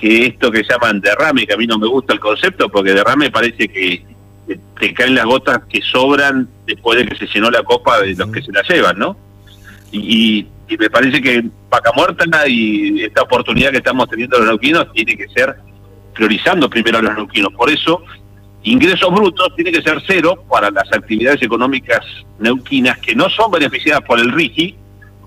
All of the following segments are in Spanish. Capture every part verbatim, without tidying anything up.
que esto que llaman derrame, que a mí no me gusta el concepto, porque derrame parece que te caen las gotas que sobran después de que se llenó la copa de los que se la llevan, ¿no? Y, y me parece que Vaca Muerta y esta oportunidad que estamos teniendo los neuquinos tiene que ser priorizando primero a los neuquinos. Por eso, ingresos brutos tiene que ser cero para las actividades económicas neuquinas que no son beneficiadas por el RIGI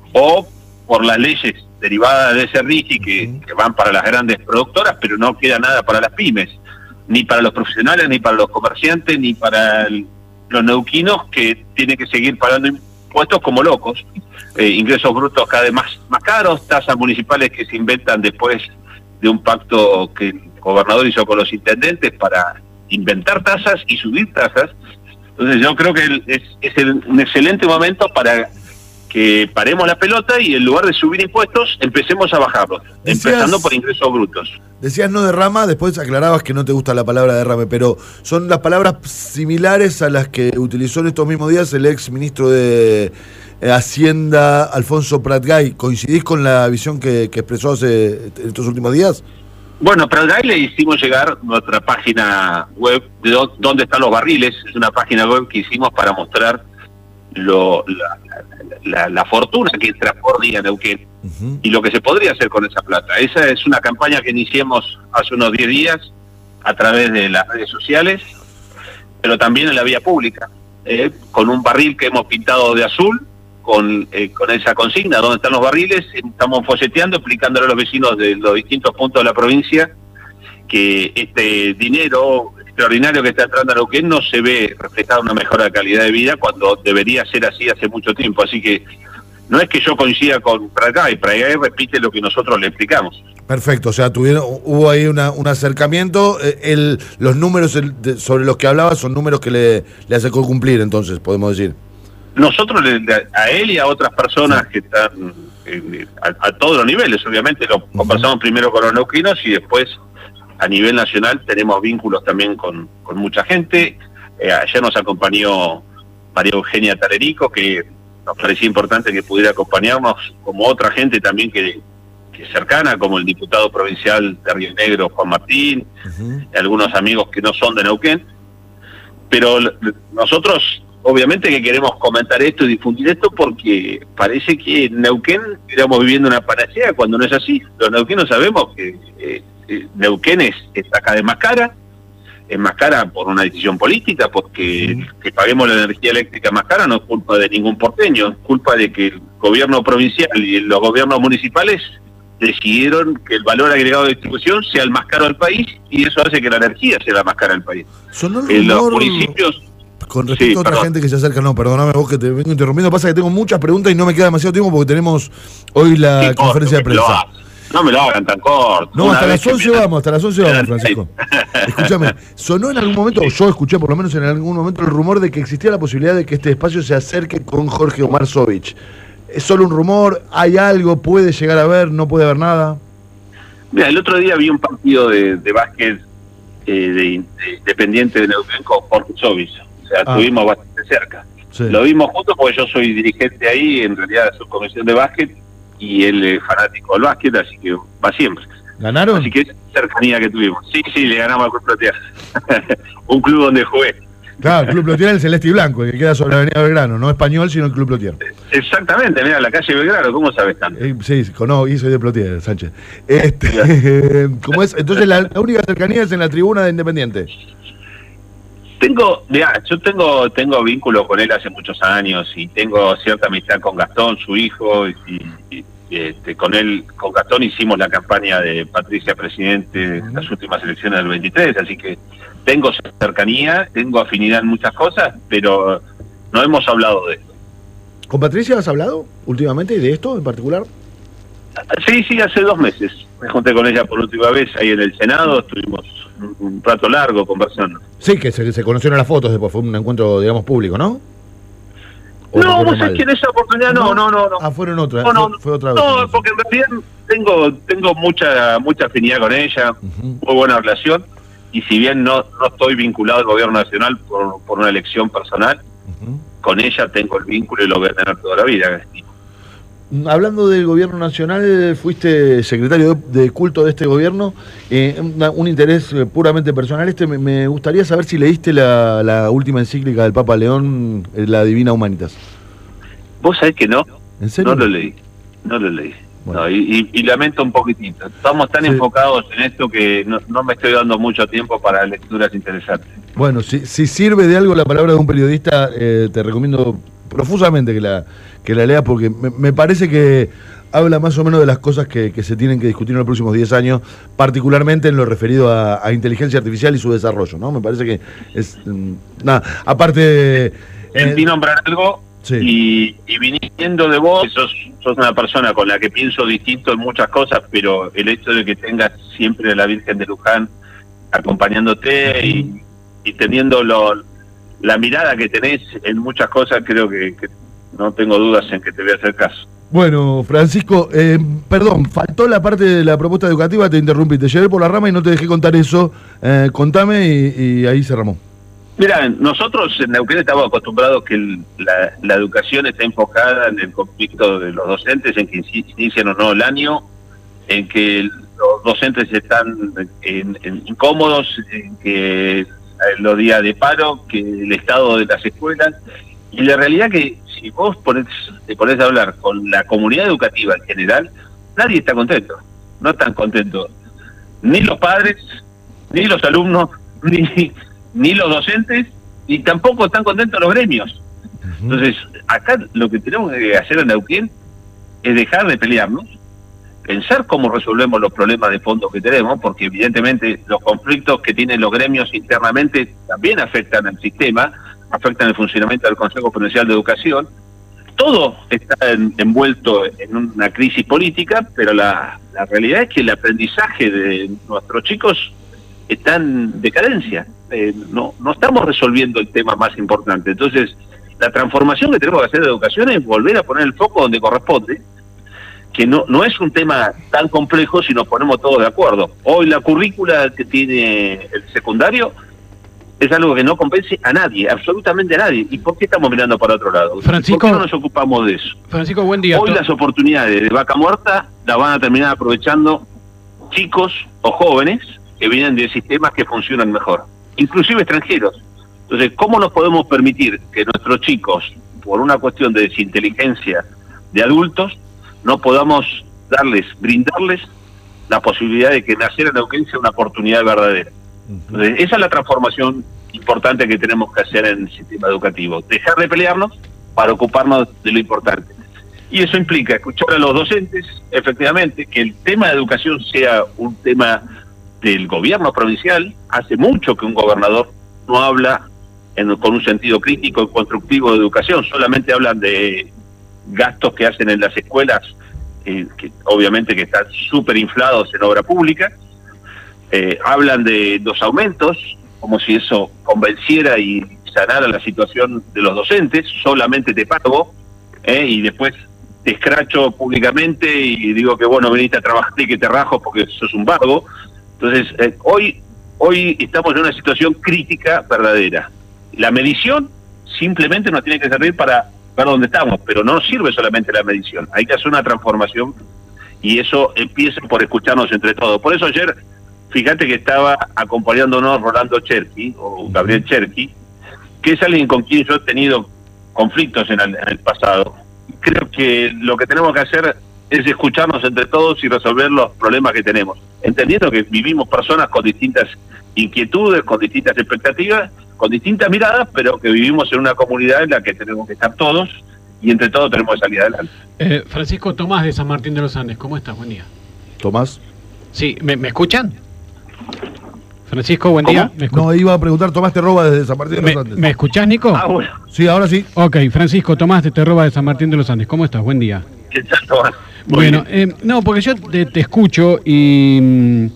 o por las leyes derivadas de ese RIGI que, que van para las grandes productoras, pero no queda nada para las pymes, ni para los profesionales, ni para los comerciantes, ni para el, los neuquinos, que tienen que seguir pagando impuestos como locos, eh, ingresos brutos cada vez más, más caros, tasas municipales que se inventan después de un pacto que el gobernador hizo con los intendentes para inventar tasas y subir tasas. Entonces yo creo que es, es el, un excelente momento para que paremos la pelota y en lugar de subir impuestos, empecemos a bajarlos, decías, empezando por ingresos brutos. Decías no derrama, después aclarabas que no te gusta la palabra derrame, pero son las palabras similares a las que utilizó en estos mismos días el ex ministro de Hacienda, Alfonso Pratgay. ¿Coincidís con la visión que, que expresó hace estos últimos días? Bueno, a Pratgay le hicimos llegar nuestra página web de do, dónde están los barriles. Es una página web que hicimos para mostrar Lo, la, la, la fortuna que entra por día en Neuquén, uh-huh, y lo que se podría hacer con esa plata. Esa es una campaña que iniciamos hace unos diez días a través de las redes sociales, pero también en la vía pública, eh, con un barril que hemos pintado de azul, con, eh, con esa consigna, ¿dónde están los barriles? Estamos folleteando, explicándole a los vecinos de los distintos puntos de la provincia que este dinero extraordinario que está entrando a Neuquén no se ve reflejada una mejora de calidad de vida cuando debería ser así hace mucho tiempo. Así que no es que yo coincida con Pratgay, Pratgay repite lo que nosotros le explicamos. Perfecto, o sea, tuvieron, hubo ahí una, un acercamiento, el, los números el, de, sobre los que hablaba son números que le, le acercó cumplir, entonces, podemos decir. Nosotros, a él y a otras personas, sí, que están eh, a, a todos los niveles, obviamente, lo uh-huh, conversamos primero con los neuquinos y después a nivel nacional tenemos vínculos también con, con mucha gente. Eh, ayer nos acompañó María Eugenia Talerico, que nos parecía importante que pudiera acompañarnos, como otra gente también que, que es cercana, como el diputado provincial de Río Negro, Juan Martín, uh-huh, y algunos amigos que no son de Neuquén. Pero nosotros, obviamente que queremos comentar esto y difundir esto porque parece que en Neuquén estamos viviendo una panacea cuando no es así. Los neuquinos sabemos que Eh, Neuquén es, está cada vez más cara, es más cara por una decisión política, porque sí, que paguemos la energía eléctrica más cara no es culpa de ningún porteño, es culpa de que el gobierno provincial y los gobiernos municipales decidieron que el valor agregado de distribución sea el más caro del país y eso hace que la energía sea la más cara del país. Sonó en los municipios... Con respecto sí, a otra perdón. gente que se acerca, no, perdóname vos que te vengo interrumpiendo, pasa que tengo muchas preguntas y no me queda demasiado tiempo porque tenemos hoy la conferencia de prensa. No me lo hagan tan corto. No, hasta las once vamos, hasta las once vamos, Francisco. Escúchame, sonó en algún momento, o yo escuché por lo menos en algún momento el rumor de que existía la posibilidad de que este espacio se acerque con Jorge Omar Sovich. ¿Es solo un rumor? ¿Hay algo? ¿Puede llegar a haber? ¿No puede haber nada? Mira, el otro día vi un partido de, de básquet eh, de, de Independiente de Neuquén con Jorge Sovich. O sea, ah, estuvimos bastante cerca. Sí. Lo vimos juntos porque yo soy dirigente ahí, en realidad de su comisión de básquet, y él es fanático del básquet, así que va siempre. ¿Ganaron? Así que esa cercanía que tuvimos. Sí, sí, le ganamos al Club Plotier. Un club donde jugué. Claro, el Club Plotier es el celeste y blanco, el que queda sobre la avenida Belgrano, no español, sino el Club Plotier. Exactamente, mira, la calle Belgrano, ¿cómo sabes tanto? Eh, sí, conozco, y soy de Plotier, Sánchez. Este, ¿cómo es? Entonces la, la única cercanía es en la tribuna de Independiente. Tengo, mira, yo tengo tengo vínculo con él hace muchos años y tengo cierta amistad con Gastón, su hijo, y, y, y este, con él, con Gastón hicimos la campaña de Patricia Presidente en las últimas elecciones del veintitrés, así que tengo cercanía, tengo afinidad en muchas cosas, pero no hemos hablado de esto. ¿Con Patricia has hablado últimamente de esto en particular? Sí, sí, hace dos meses. Me junté con ella por última vez ahí en el Senado, estuvimos un rato largo conversando. Sí, que se, se conocieron las fotos después, fue un encuentro, digamos, público, ¿no? No, vos sabés que en esa oportunidad no, no, no. no. Ah, fueron otras, no, no, fue, fue otra vez. No, porque en realidad tengo, tengo mucha mucha afinidad con ella, uh-huh, muy buena relación, y si bien no, no estoy vinculado al gobierno nacional por, por una elección personal, uh-huh, con ella tengo el vínculo y lo voy a tener toda la vida. Hablando del gobierno nacional, fuiste secretario de, de culto de este gobierno, eh, una, un interés puramente personal. Este me, me gustaría saber si leíste la, la última encíclica del Papa León, la Divina Humanitas. ¿Vos sabés que no? ¿En serio? No lo leí, no lo leí. Bueno. No, y, y, y lamento un poquitito. Estamos tan sí. enfocados en esto que no, no me estoy dando mucho tiempo para lecturas interesantes. Bueno, si, si sirve de algo la palabra de un periodista, eh, te recomiendo profusamente que la, que la leas, porque me, me parece que habla más o menos de las cosas que, que se tienen que discutir en los próximos diez años, particularmente en lo referido a, a inteligencia artificial y su desarrollo, ¿no? Me parece que es... Nada, aparte... Sentí eh, nombrar algo... Sí. Y, y viniendo de vos, sos, sos una persona con la que pienso distinto en muchas cosas, pero el hecho de que tengas siempre a la Virgen de Luján acompañándote y, y teniendo lo, la mirada que tenés en muchas cosas, creo que, que no tengo dudas en que te voy a hacer caso. Bueno, Francisco, eh, perdón, faltó la parte de la propuesta educativa, te interrumpí, te llevé por la rama y no te dejé contar eso. Eh, contame y, y ahí cerramos. Mira, nosotros en Neuquén estamos acostumbrados que el, la, la educación está enfocada en el conflicto de los docentes, en que inician o no el año, en que los docentes están en, en incómodos, en que los días de paro, que el estado de las escuelas, y la realidad que si vos ponés, te ponés a hablar con la comunidad educativa en general, nadie está contento, no están contentos, ni los padres, ni los alumnos, ni... ni los docentes, y tampoco están contentos los gremios. Uh-huh. Entonces, acá lo que tenemos que hacer en Neuquén es dejar de pelearnos, pensar cómo resolvemos los problemas de fondo que tenemos, porque evidentemente los conflictos que tienen los gremios internamente también afectan al sistema, afectan el funcionamiento del Consejo Provincial de Educación. Todo está en, envuelto en una crisis política, pero la, la realidad es que el aprendizaje de nuestros chicos está en decadencia. Eh, no, no estamos resolviendo el tema más importante. Entonces, la transformación que tenemos que hacer de educación es volver a poner el foco donde corresponde, que no, no es un tema tan complejo si nos ponemos todos de acuerdo. Hoy la currícula que tiene el secundario es algo que no convence a nadie, absolutamente a nadie. ¿Y por qué estamos mirando para otro lado? Francisco, ¿por qué no nos ocupamos de eso? Francisco, buen día. Hoy las oportunidades de vaca muerta las van a terminar aprovechando chicos o jóvenes que vienen de sistemas que funcionan mejor, inclusive extranjeros. Entonces, ¿cómo nos podemos permitir que nuestros chicos, por una cuestión de desinteligencia de adultos, no podamos darles, brindarles la posibilidad de que nacer en Neuquén sea una oportunidad verdadera? Entonces, esa es la transformación importante que tenemos que hacer en el sistema educativo, dejar de pelearnos para ocuparnos de lo importante. Y eso implica escuchar a los docentes, efectivamente, que el tema de educación sea un tema del gobierno provincial. Hace mucho que un gobernador no habla en, con un sentido crítico y constructivo de educación, solamente hablan de gastos que hacen en las escuelas, eh, que obviamente que están súper inflados en obra pública, eh, hablan de los aumentos, como si eso convenciera y sanara la situación de los docentes. Solamente te pago, eh, y después te escracho públicamente y digo que vos no viniste a trabajar y que te rajo porque sos un vago. Entonces, eh, hoy hoy estamos en una situación crítica verdadera. La medición simplemente nos tiene que servir para ver dónde estamos, pero no sirve solamente la medición. Hay que hacer una transformación y eso empieza por escucharnos entre todos. Por eso ayer, fíjate que estaba acompañándonos Rolando Cherqui, o Gabriel Cherqui, que es alguien con quien yo he tenido conflictos en el, en el pasado. Creo que lo que tenemos que hacer es escucharnos entre todos y resolver los problemas que tenemos, entendiendo que vivimos personas con distintas inquietudes, con distintas expectativas, con distintas miradas, pero que vivimos en una comunidad en la que tenemos que estar todos y entre todos tenemos que salir adelante. Eh, Francisco Tomás de San Martín de los Andes, ¿cómo estás? Buen día. Tomás. Sí, ¿me, me escuchan? Francisco, buen día. ¿Me no, iba a preguntar, Tomás te roba desde San Martín de los Andes. ¿Me, ¿me escuchás, Nico? Ah, bueno. Sí, ahora sí. Ok, Francisco Tomás de te roba de San Martín de los Andes, ¿cómo estás? Buen día. ¿Qué tal, Tomás? Bueno, eh, no, porque yo te, te escucho y,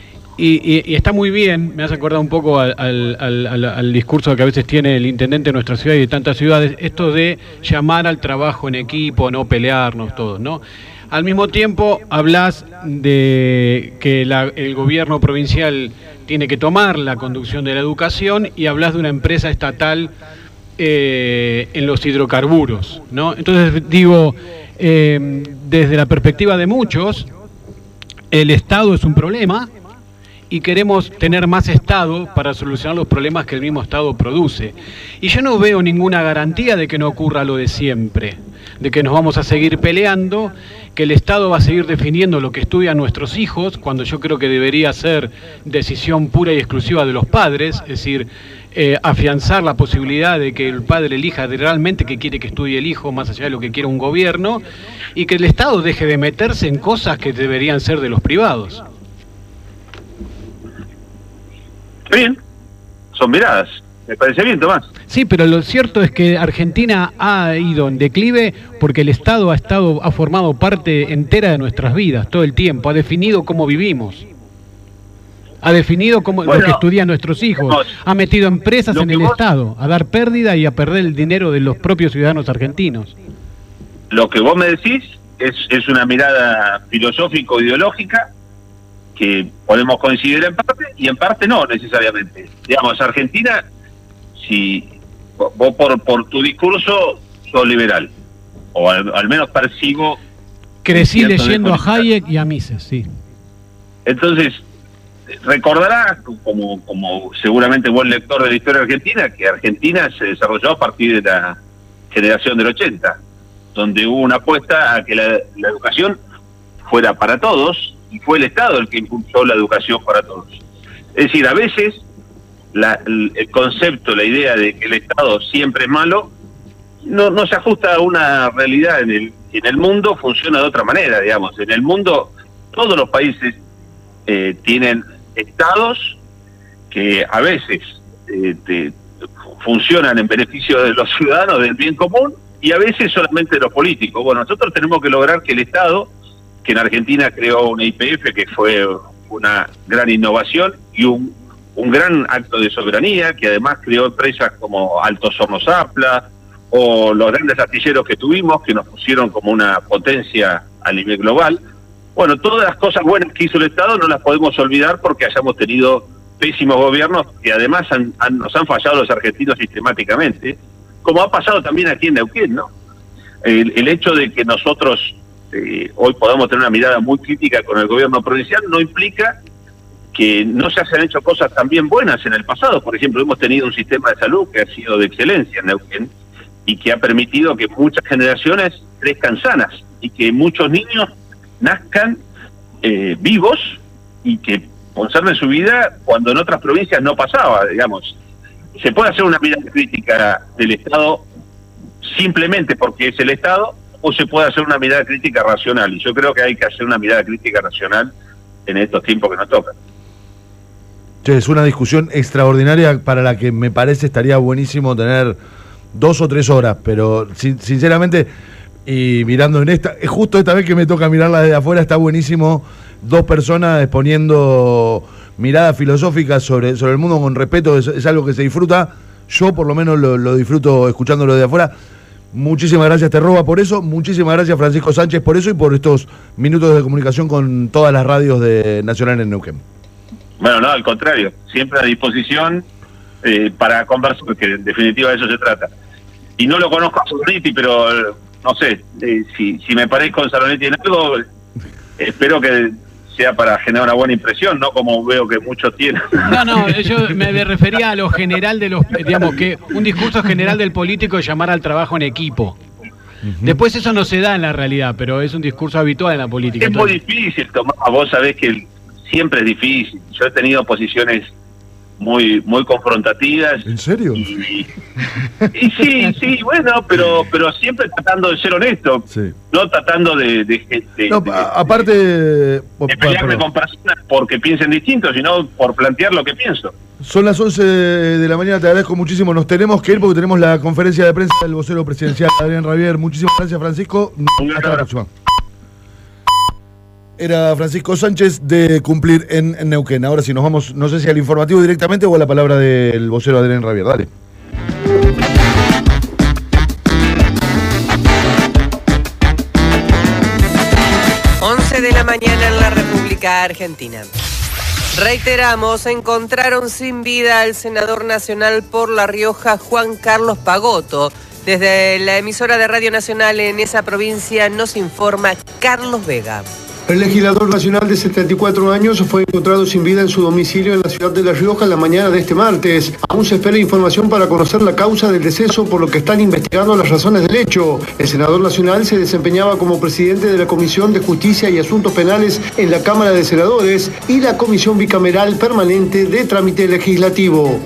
y, y está muy bien, me has acordado un poco al, al, al, al discurso que a veces tiene el intendente de nuestra ciudad y de tantas ciudades, esto de llamar al trabajo en equipo, no pelearnos todos, ¿no? Al mismo tiempo hablas de que la, el gobierno provincial tiene que tomar la conducción de la educación y hablas de una empresa estatal eh, en los hidrocarburos, ¿no? Entonces digo... eh, desde la perspectiva de muchos, el Estado es un problema y queremos tener más Estado para solucionar los problemas que el mismo Estado produce. Y yo no veo ninguna garantía de que no ocurra lo de siempre, de que nos vamos a seguir peleando, que el Estado va a seguir definiendo lo que estudian nuestros hijos, cuando yo creo que debería ser decisión pura y exclusiva de los padres, es decir, eh, afianzar la posibilidad de que el padre elija realmente qué quiere que estudie el hijo, más allá de lo que quiera un gobierno, y que el Estado deje de meterse en cosas que deberían ser de los privados. Bien, son miradas. Me parece bien, Tomás. Sí, pero lo cierto es que Argentina ha ido en declive porque el Estado ha estado, ha formado parte entera de nuestras vidas todo el tiempo, ha definido cómo vivimos, ha definido cómo, bueno, lo que estudian nuestros hijos, ha metido empresas en el vos, Estado a dar pérdida y a perder el dinero de los propios ciudadanos argentinos. Lo que vos me decís es, es una mirada filosófico-ideológica que podemos coincidir en parte y en parte no necesariamente. Digamos, Argentina, si vos por, por tu discurso sos liberal, o al, al menos percibo... Crecí leyendo a Hayek y a Mises, sí. Entonces, recordarás, como, como seguramente buen lector de la historia argentina, que Argentina se desarrolló a partir de la generación del ochenta, donde hubo una apuesta a que la, la educación fuera para todos, y fue el Estado el que impulsó la educación para todos. Es decir, a veces la, el, el concepto, la idea de que el Estado siempre es malo, no, no se ajusta a una realidad. En el, en el mundo funciona de otra manera, digamos. En el mundo todos los países eh, tienen estados que a veces eh, te, funcionan en beneficio de los ciudadanos, del bien común, y a veces solamente de los políticos. Bueno, nosotros tenemos que lograr que el Estado, que en Argentina creó una I P F que fue una gran innovación y un, un gran acto de soberanía, que además creó empresas como Altos Hornos Zapla o los grandes astilleros que tuvimos, que nos pusieron como una potencia a nivel global. Bueno, todas las cosas buenas que hizo el Estado no las podemos olvidar porque hayamos tenido pésimos gobiernos que además han, han, nos han fallado los argentinos sistemáticamente, como ha pasado también aquí en Neuquén, ¿no? El, el hecho de que nosotros Eh, hoy podamos tener una mirada muy crítica con el gobierno provincial no implica que no se hayan hecho cosas también buenas en el pasado. Por ejemplo, hemos tenido un sistema de salud que ha sido de excelencia en Neuquén y que ha permitido que muchas generaciones crezcan sanas y que muchos niños nazcan eh, vivos y que conserven su vida cuando en otras provincias no pasaba, digamos. Se puede hacer una mirada crítica del Estado simplemente porque es el Estado, o se puede hacer una mirada crítica racional, y yo creo que hay que hacer una mirada crítica racional en estos tiempos que nos tocan. Che, es una discusión extraordinaria para la que me parece estaría buenísimo tener dos o tres horas, pero sin, sinceramente, y mirando en esta, justo esta vez que me toca mirarla desde afuera, está buenísimo, dos personas exponiendo miradas filosóficas sobre, sobre el mundo con respeto, es, es algo que se disfruta, yo por lo menos lo, lo disfruto escuchándolo de afuera. Muchísimas gracias, Terroba, por eso. Muchísimas gracias, Francisco Sánchez, por eso y por estos minutos de comunicación con todas las radios de Nacional en Neuquén. Bueno, no, al contrario. Siempre a disposición eh, para conversar, porque en definitiva de eso se trata. Y no lo conozco a Salonetti, pero eh, no sé, eh, si, si me parezco con Salonetti en algo, eh, espero que sea para generar una buena impresión, no como veo que muchos tienen. No, no, yo me refería a lo general de los, digamos, que un discurso general del político es llamar al trabajo en equipo. Uh-huh. Después eso no se da en la realidad, pero es un discurso habitual en la política. Es entonces... muy difícil, Tomás, vos sabés que siempre es difícil. Yo he tenido posiciones muy muy confrontativas. ¿En serio? Y, y sí, sí, bueno, pero pero siempre tratando de ser honesto, sí. No tratando de... de, de, no, de aparte... De, de pelearme con personas porque piensen distinto, sino por plantear lo que pienso. Son las once de la mañana, te agradezco muchísimo. Nos tenemos que ir porque tenemos la conferencia de prensa del vocero presidencial, Adrián Rabier. Muchísimas gracias, Francisco. Hasta la próxima. Era Francisco Sánchez de Cumplir en, en Neuquén. Ahora sí, nos vamos, no sé si al informativo directamente o a la palabra del vocero Adrián Rabier. Dale. once de la mañana en la República Argentina. Reiteramos, encontraron sin vida al senador nacional por La Rioja, Juan Carlos Pagotto. Desde la emisora de Radio Nacional en esa provincia nos informa Carlos Vega. El legislador nacional de setenta y cuatro años fue encontrado sin vida en su domicilio en la ciudad de La Rioja la mañana de este martes. Aún se espera información para conocer la causa del deceso, por lo que están investigando las razones del hecho. El senador nacional se desempeñaba como presidente de la Comisión de Justicia y Asuntos Penales en la Cámara de Senadores y la Comisión Bicameral Permanente de Trámite Legislativo.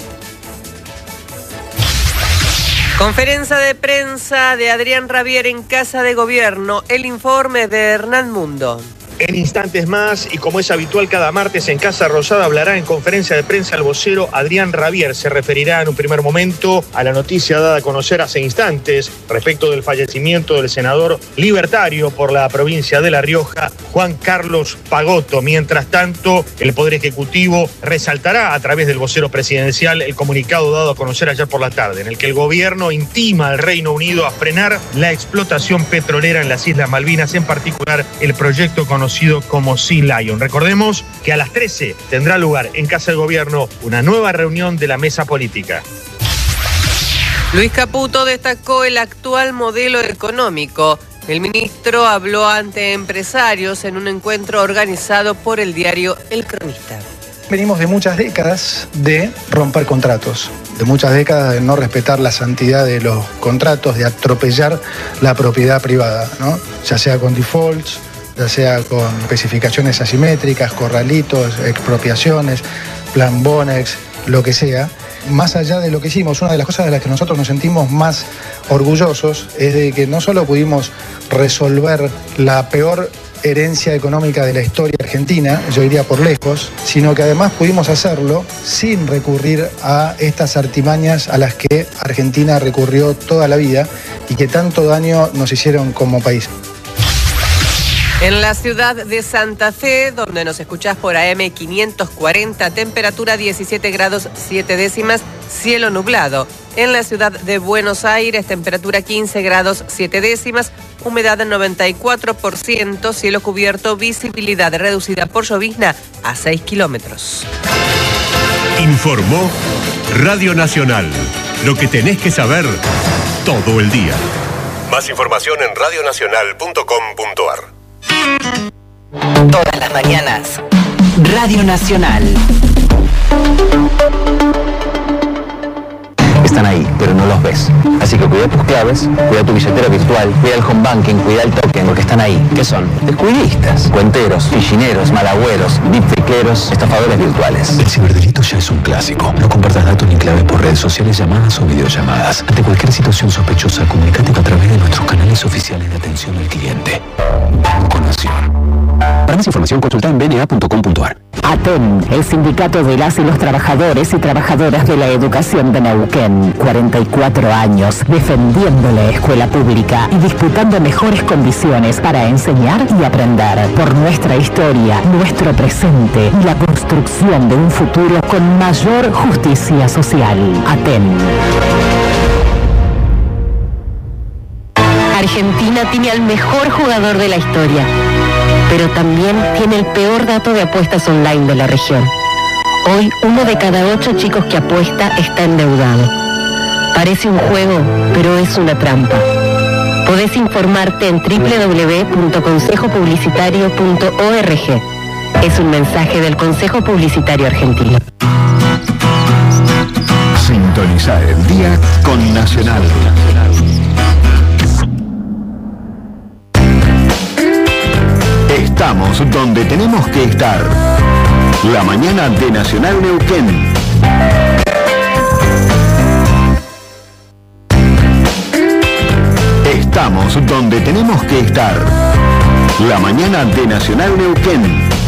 Conferencia de prensa de Adrián Rabier en Casa de Gobierno. El informe de Hernán Mundo. En instantes más, y como es habitual cada martes en Casa Rosada, hablará en conferencia de prensa el vocero Adrián Rabier. Se referirá en un primer momento a la noticia dada a conocer hace instantes respecto del fallecimiento del senador libertario por la provincia de La Rioja, Juan Carlos Pagotto. Mientras tanto, el Poder Ejecutivo resaltará a través del vocero presidencial el comunicado dado a conocer ayer por la tarde, en el que el gobierno intima al Reino Unido a frenar la explotación petrolera en las Islas Malvinas, en particular el proyecto conocido como Sea Lion. Recordemos que a las trece tendrá lugar en Casa del Gobierno una nueva reunión de la mesa política. Luis Caputo destacó el actual modelo económico. El ministro habló ante empresarios en un encuentro organizado por el diario El Cronista. Venimos de muchas décadas de romper contratos, de muchas décadas de no respetar la santidad de los contratos, de atropellar la propiedad privada, ¿no? Ya sea con defaults, ya sea con especificaciones asimétricas, corralitos, expropiaciones, plan Bonex, lo que sea. Más allá de lo que hicimos, una de las cosas de las que nosotros nos sentimos más orgullosos es de que no solo pudimos resolver la peor herencia económica de la historia argentina, yo diría por lejos, sino que además pudimos hacerlo sin recurrir a estas artimañas a las que Argentina recurrió toda la vida y que tanto daño nos hicieron como país. En la ciudad de Santa Fe, donde nos escuchás por A M quinientos cuarenta, temperatura diecisiete grados siete décimas, cielo nublado. En la ciudad de Buenos Aires, temperatura quince grados siete décimas, humedad noventa y cuatro por ciento, cielo cubierto, visibilidad reducida por llovizna a seis kilómetros. Informó Radio Nacional. Lo que tenés que saber todo el día. Más información en radio nacional punto com punto a r. Todas las mañanas, Radio Nacional. Están ahí, pero no los ves. Así que cuida tus claves, cuida tu billetera virtual, cuida el home banking, cuida el token, porque están ahí. ¿Qué son? Descuidistas, cuenteros, fichineros, malagüeros, deepfakeros, estafadores virtuales. El ciberdelito ya es un clásico. No compartas datos ni claves por redes sociales, llamadas o videollamadas. Ante cualquier situación sospechosa, comunícate a través de nuestros canales oficiales de atención al cliente. Banco Nación. Para más información, consulta en b n a punto com punto a r. ATEN, el sindicato de las y los trabajadores y trabajadoras de la educación de Neuquén. cuarenta y cuatro años defendiendo la escuela pública y disputando mejores condiciones para enseñar y aprender. Por nuestra historia, nuestro presente y la construcción de un futuro con mayor justicia social. ATEN. Argentina tiene al mejor jugador de la historia, pero también tiene el peor dato de apuestas online de la región. Hoy, uno de cada ocho chicos que apuesta está endeudado. Parece un juego, pero es una trampa. Podés informarte en doble u doble u doble u punto consejo publicitario punto org. Es un mensaje del Consejo Publicitario Argentino. Sintonizar el día con Nacional. Estamos donde tenemos que estar. La mañana de Nacional Neuquén. Estamos donde tenemos que estar. La mañana de Nacional Neuquén.